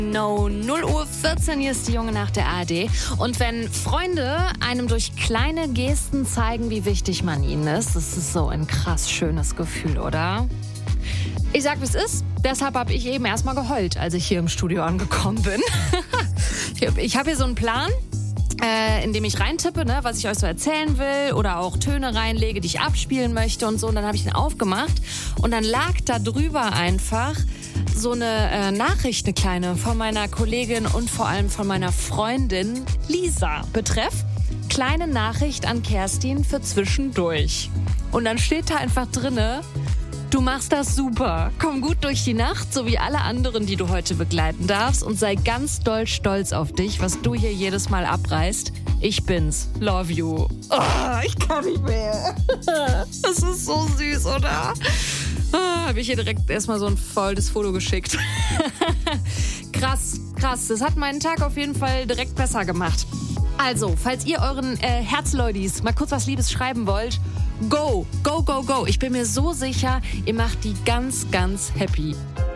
No, 0:14 Uhr, hier ist die Junge nach der ARD. Und wenn Freunde einem durch kleine Gesten zeigen, wie wichtig man ihnen ist, das ist so ein krass schönes Gefühl, oder? Ich sag, wie es ist. Deshalb habe ich eben erstmal geheult, als ich hier im Studio angekommen bin. Ich habe hier so einen Plan, in dem ich reintippe, ne, was ich euch so erzählen will oder auch Töne reinlege, die ich abspielen möchte und so. Und dann habe ich den aufgemacht und dann lag da drüber einfach so eine Nachricht, eine kleine, von meiner Kollegin und vor allem von meiner Freundin Lisa. Betreff: kleine Nachricht an Kerstin für zwischendurch. Und dann steht da einfach drinne: Du machst das super. Komm gut durch die Nacht, so wie alle anderen, die du heute begleiten darfst, und sei ganz doll stolz auf dich, was du hier jedes Mal abreißt. Ich bin's. Love you. Oh, ich kann nicht mehr. Das ist so süß, oder? Habe ich ihr direkt erstmal so ein volles Foto geschickt. Krass. Das hat meinen Tag auf jeden Fall direkt besser gemacht. Also, falls ihr euren Herzleudis mal kurz was Liebes schreiben wollt, go. Ich bin mir so sicher, ihr macht die ganz, ganz happy.